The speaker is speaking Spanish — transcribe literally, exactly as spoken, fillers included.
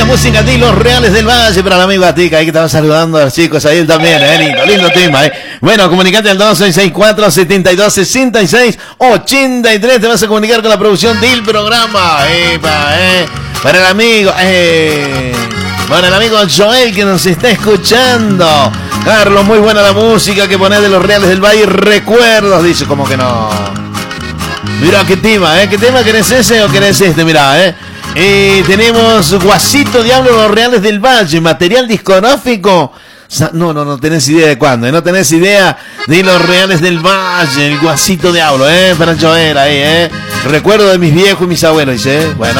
música de Los Reales del Valle para el amigo Atica, ahí que estaba saludando a los chicos, ahí él también, eh, lindo, lindo tema, eh. Bueno, comunicate al dos seis seis cuatro, siete dos, seis seis, ocho tres, te vas a comunicar con la producción del programa, epa, eh, para el amigo, eh, para el amigo Joel que nos está escuchando. Carlos, muy buena la música que pones de Los Reales del Valle, recuerdos, dice, como que no. Mira qué tema, eh, qué tema, ¿querés ese o querés este? Mirá, eh. Eh, tenemos Guasito Diablo de Los Reales del Valle, material discográfico. No, no, no tenés idea de cuándo, ¿eh? No tenés idea de Los Reales del Valle, el Guasito Diablo, ¿eh? Para Joel ahí, ¿eh? Recuerdo de mis viejos y mis abuelos, dice, ¿eh? Bueno.